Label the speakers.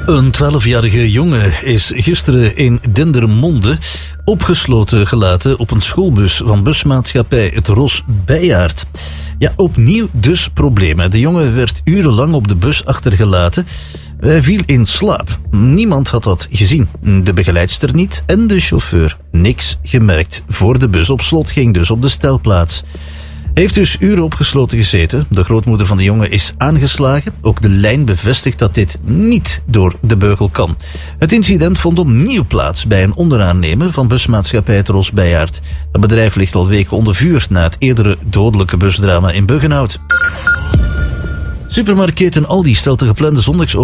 Speaker 1: Een 12-jarige jongen is gisteren in Dendermonde opgesloten gelaten op een schoolbus van busmaatschappij Het Ros Bijaard. Ja, opnieuw dus problemen. De jongen werd urenlang op de bus achtergelaten. Hij viel in slaap. Niemand had dat gezien. De begeleidster niet en de chauffeur niks gemerkt. Voor de bus op slot ging dus op de stelplaats. Hij heeft dus uren opgesloten gezeten. De grootmoeder van de jongen is aangeslagen. Ook de lijn bevestigt dat dit niet door de beugel kan. Het incident vond opnieuw plaats bij een onderaannemer van busmaatschappij Het Ros Bijaard. Het bedrijf ligt al weken onder vuur na het eerdere dodelijke busdrama in Buggenhout. Supermarktketen Aldi stelt de geplande zondags